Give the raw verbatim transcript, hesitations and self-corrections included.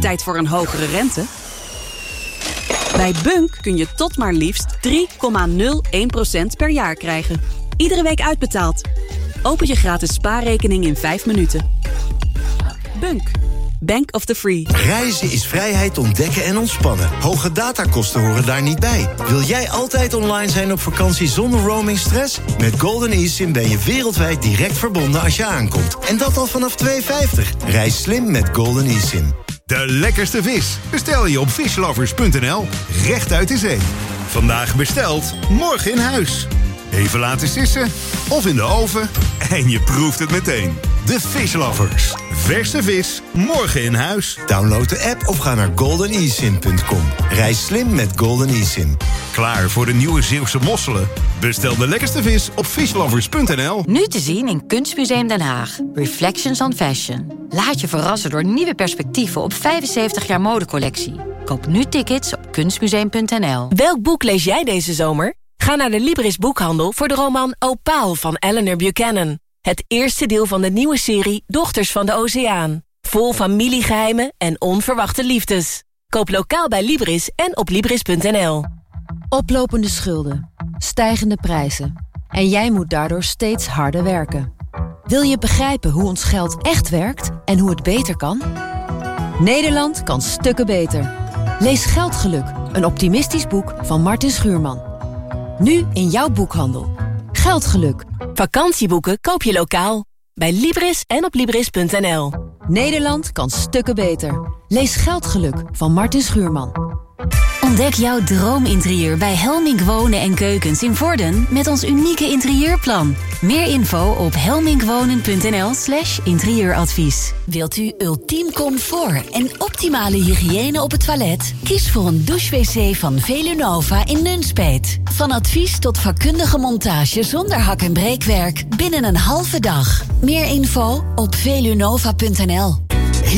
Tijd voor een hogere rente? Bij Bunk kun je tot maar liefst drie komma nul één procent per jaar krijgen. Iedere week uitbetaald. Open je gratis spaarrekening in vijf minuten. Bunk. Bank of the Free. Reizen is vrijheid ontdekken en ontspannen. Hoge datakosten horen daar niet bij. Wil jij altijd online zijn op vakantie zonder roamingstress? Met Golden eSIM ben je wereldwijd direct verbonden als je aankomt. En dat al vanaf twee vijftig. Reis slim met Golden eSIM. De lekkerste vis bestel je op fishlovers punt n l. Rechtuit de zee. Vandaag besteld, morgen in huis. Even laten sissen of in de oven en je proeft het meteen. De Fishlovers. Verse vis, morgen in huis. Download de app of ga naar golden e sim punt com. Reis slim met Golden eSIM. Klaar voor de nieuwe Zeeuwse mosselen? Bestel de lekkerste vis op fishlovers punt n l. Nu te zien in Kunstmuseum Den Haag. Reflections on Fashion. Laat je verrassen door nieuwe perspectieven op vijfenzeventig jaar modecollectie. Koop nu tickets op kunstmuseum punt n l. Welk boek lees jij deze zomer? Ga naar de Libris Boekhandel voor de roman Opaal van Eleanor Buchanan. Het eerste deel van de nieuwe serie Dochters van de Oceaan. Vol familiegeheimen en onverwachte liefdes. Koop lokaal bij Libris en op libris punt n l. Oplopende schulden, stijgende prijzen. En jij moet daardoor steeds harder werken. Wil je begrijpen hoe ons geld echt werkt en hoe het beter kan? Nederland kan stukken beter. Lees Geldgeluk, een optimistisch boek van Martin Schuurman. Nu in jouw boekhandel. Geldgeluk. Vakantieboeken koop je lokaal. Bij Libris en op libris punt n l. Nederland kan stukken beter. Lees Geldgeluk van Martin Schuurman. Ontdek jouw droominterieur bij Helmink Wonen en Keukens in Vorden met ons unieke interieurplan. Meer info op helminkwonen punt n l slash interieuradvies. Wilt u ultiem comfort en optimale hygiëne op het toilet? Kies voor een douche-wc van Velunova in Nunspeet. Van advies tot vakkundige montage zonder hak- en breekwerk binnen een halve dag. Meer info op velunova punt n l.